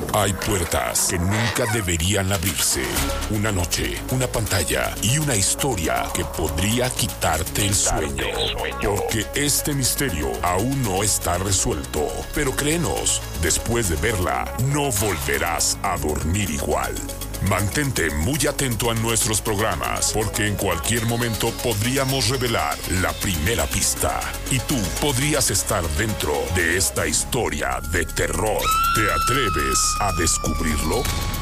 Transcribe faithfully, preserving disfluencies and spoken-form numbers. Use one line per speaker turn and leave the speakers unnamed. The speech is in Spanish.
Hay puertas que nunca deberían abrirse. Una noche, una pantalla y una historia que podría quitarte el sueño. Porque este misterio aún no está resuelto. Pero créenos, después de verla, no volverás a dormir igual. Mantente muy atento a nuestros programas, porque en cualquier momento podríamos revelar la primera pista. Y tú podrías estar dentro de esta historia de terror. ¿Te atreves a descubrirlo?